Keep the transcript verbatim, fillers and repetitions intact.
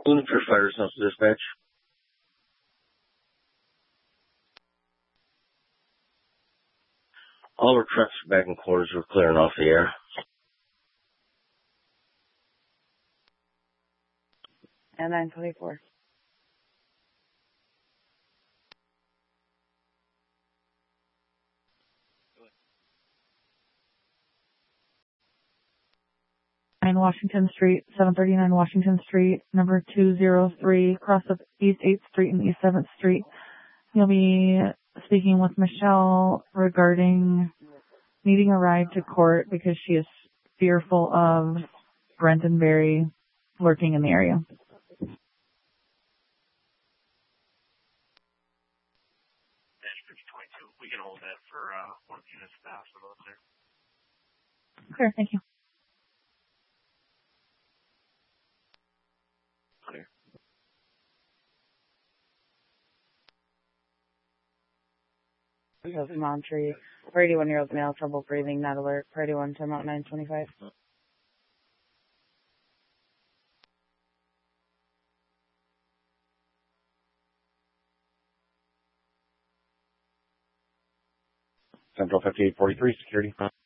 Lunature Fire Central Dispatch. All our trucks back in quarters were clearing off the air. And nine twenty-four. nine Washington Street, seven thirty-nine Washington Street, number two oh three, across of East eighth Street and East seventh Street. You'll be speaking with Michelle regarding needing a ride to court because she is fearful of Brenton Berry lurking in the area. We can hold that for uh, one unit staff. Clear, thank you. Montreat, thirty-one-year-old male, trouble breathing, not alert. Priority one, timeout nine twenty-five. Central fifty-eight forty-three, security.